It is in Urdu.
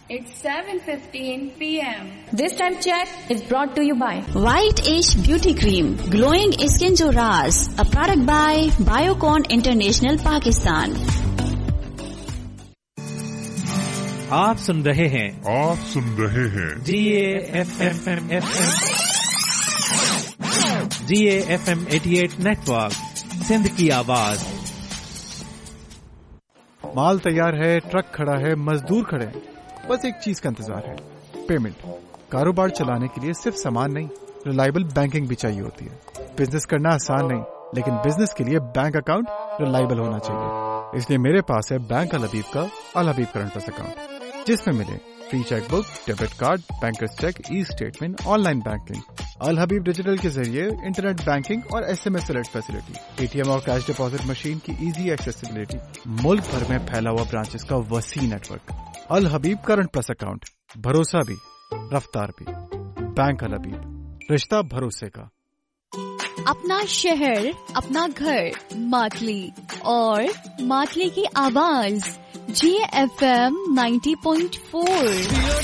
It's 7:15 p.m. This time check is brought to you by White Age Beauty Cream, Glowing Skin Jo Raaz, a product by Biocon International Pakistan. آپ سن رہے ہیں GAFM 88 نیٹورک، سندھ کی آواز. مال تیار ہے، ٹرک کھڑا ہے، مزدور کھڑے ہیں، بس ایک چیز کا انتظار ہے، پیمنٹ. کاروبار چلانے کے لیے صرف سامان نہیں، ریلائبل بینکنگ بھی چاہیے ہوتی ہے. بزنس کرنا آسان نہیں، لیکن بزنس کے لیے بینک اکاؤنٹ ریلائبل ہونا چاہیے. اس لیے میرے پاس ہے بینک الحبیب کا الحبیب کرنٹ پلس اکاؤنٹ، جس میں ملے free cheque book, debit card, bankers check, E statement, on line banking, الحبیب ڈیجیٹل کے ذریعے انٹرنیٹ بینکنگ اور SMS الرٹ فیسلٹی، ATM اور کیش ڈپازٹ مشین کی ایزی ایکسیسیبلٹی، ملک بھر میں پھیلا ہوا برانچز کا وسیع نیٹ ورک. الحبیب کرنٹ پلس اکاؤنٹ، بھروسہ بھی رفتار بھی. بینک الحبیب، رشتہ بھروسے کا. اپنا شہر، اپنا گھر، ماتلی اور ماتلی کی آواز GFM 90.4.